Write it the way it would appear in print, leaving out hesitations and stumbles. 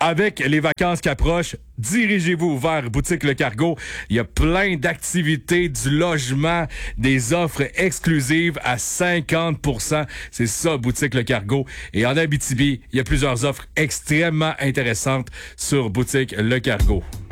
Avec les vacances qui approchent, dirigez-vous vers Boutique Le Cargo. Il y a plein d'activités, du logement, des offres exclusives à 50%. C'est ça, Boutique Le Cargo. Et en Abitibi, il y a plusieurs offres extrêmement intéressantes sur Boutique Le Cargo.